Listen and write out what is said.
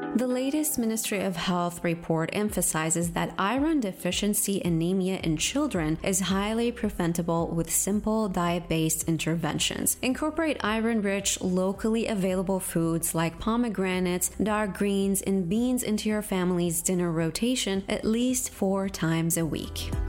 The latest Ministry of Health report emphasizes that iron deficiency anemia in children is highly preventable with simple diet-based interventions. Incorporate iron-rich, locally available foods like pomegranates, dark greens, and beans into your family's dinner rotation at least 4 times a week.